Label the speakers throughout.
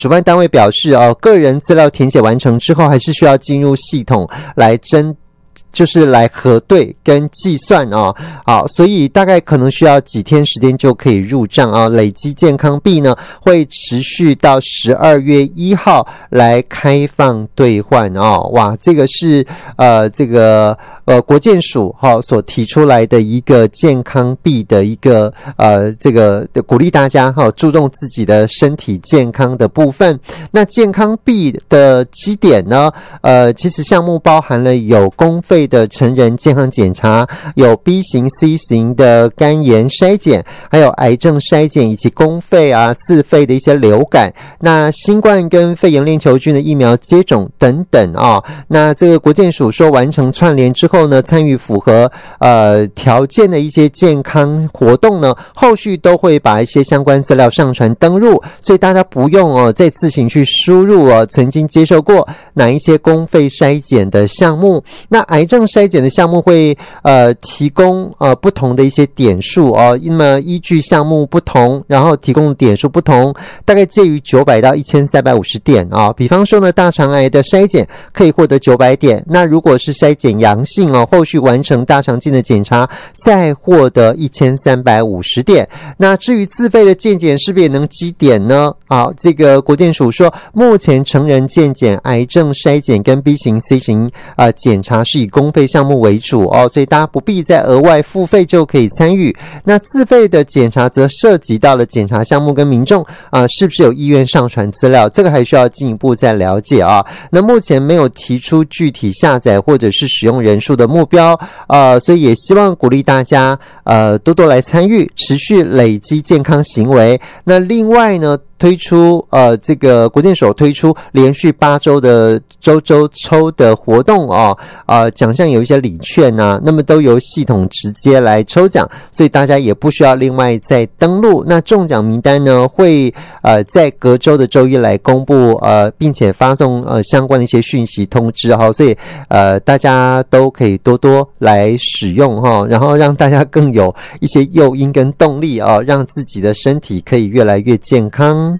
Speaker 1: 主办单位表示个人资料填写完成之后，还是需要进入系统来就是来核对跟计算好，所以大概可能需要几天时间就可以入账累积健康币呢会持续到12月1号来开放兑换哇，这个是这个国健署所提出来的一个健康币的一个这个鼓励大家注重自己的身体健康的部分。那健康币的基点呢其实项目包含了有公费的成人健康检查，有 B 型 C 型的肝炎筛检，还有癌症筛检，以及公费自费的一些流感，那新冠跟肺炎链球菌的疫苗接种等等那这个国健署说完成串联之后呢，参与符合条件的一些健康活动呢，后续都会把一些相关资料上传登录，所以大家不用再自行去输入曾经接受过哪一些公费筛检的项目。那癌症筛检的项目会提供不同的一些点数那么依据项目不同，然后提供的点数不同，大概介于900到1350点比方说呢，大肠癌的筛检可以获得900点，那如果是筛检阳性后续完成大肠镜的检查再获得1350点。那至于自费的健检是不是也能积点呢这个国健署说目前成人健检、癌症筛检跟 B 型 C 型检查是以公费项目为主所以大家不必再额外付费就可以参与。那自费的检查则涉及到了检查项目跟民众是不是有意愿上传资料，这个还需要进一步再了解那目前没有提出具体下载或者是使用人数的目标所以也希望鼓励大家多多来参与，持续累积健康行为。那另外呢推出这个国健署推出连续8周的周抽的活动奖项有一些礼券那么都由系统直接来抽奖，所以大家也不需要另外再登录。那中奖名单呢会在隔周的周一来公布并且发送相关的一些讯息通知所以大家都可以多多来使用然后让大家更有一些诱因跟动力让自己的身体可以越来越健康。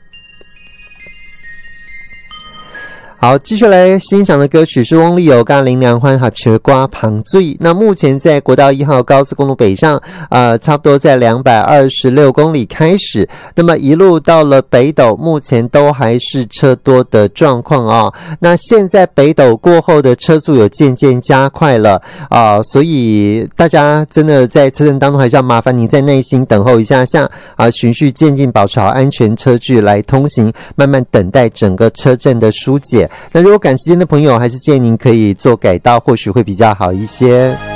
Speaker 1: 好，继续来欣赏的歌曲是翁立友跟林良欢合唱的歌旁水。那目前在国道1号高速公路北上差不多在226公里开始，那么一路到了北斗，目前都还是车多的状况那现在北斗过后的车速有渐渐加快了所以大家真的在车阵当中还是要麻烦你再耐心等候一下下循序渐进，保持好安全车距来通行，慢慢等待整个车阵的疏解。那如果赶时间的朋友，还是建议您可以做改道，或许会比较好一些。